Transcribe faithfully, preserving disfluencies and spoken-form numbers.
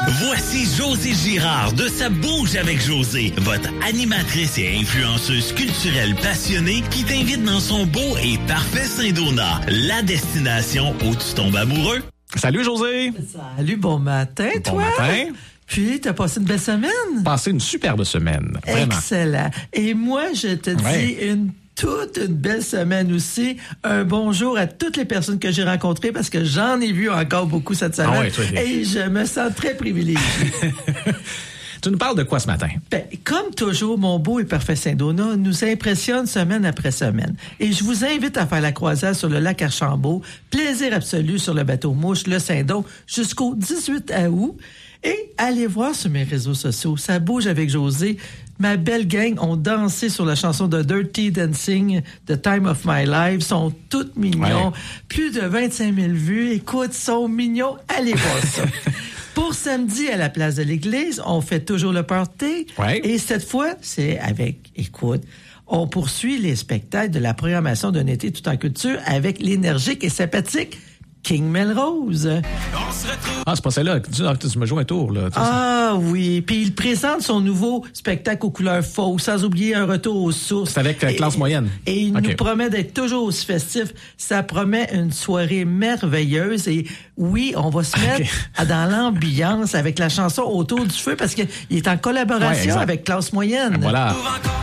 Voici Josée Girard de Ça bouge avec Josée, votre animatrice et influenceuse culturelle passionnée qui t'invite dans son beau et parfait Saint-Donat, la destination où tu tombes amoureux. Salut Josée! Salut, bon matin, Bon toi! matin! Puis, t'as passé une belle semaine? Passé une superbe semaine, vraiment. Excellent. Et moi, je te Ouais. dis une toute une belle semaine aussi. Un bonjour à toutes les personnes que j'ai rencontrées parce que j'en ai vu encore beaucoup cette semaine. Ah ouais, toi, t'es- et je me sens très privilégiée. Tu nous parles de quoi ce matin? Ben, comme toujours, mon beau et parfait Saint-Donat nous impressionne semaine après semaine. Et je vous invite à faire la croisade sur le lac Archambault. Plaisir absolu sur le bateau mouche, le Saint-Don, jusqu'au dix-huit août. Et allez voir sur mes réseaux sociaux. Ça bouge avec Josée. Ma belle gang ont dansé sur la chanson de Dirty Dancing, The Time of My Life. Ils sont toutes mignons. Ouais. Plus de vingt-cinq mille vues. Écoute, ils sont mignons. Allez voir ça. Pour samedi, à la place de l'église, on fait toujours le party. Ouais. Et cette fois, c'est avec, écoute, on poursuit les spectacles de la programmation d'un été tout en culture avec l'énergique et sympathique King Melrose. Ah, c'est pas celle-là. Tu, ah, tu me joues un tour, là. Tu sais, Ah oui, puis il présente son nouveau spectacle aux couleurs fausses, sans oublier un retour aux sources. C'est avec, euh, Et- classe moyenne. Et il Ok. nous promet d'être toujours aussi festif. Ça promet une soirée merveilleuse. Et oui, on va se mettre Ok. à- dans l'ambiance avec la chanson Autour du feu parce qu'il est en Ouais, collaboration exact. avec classe moyenne. Voilà.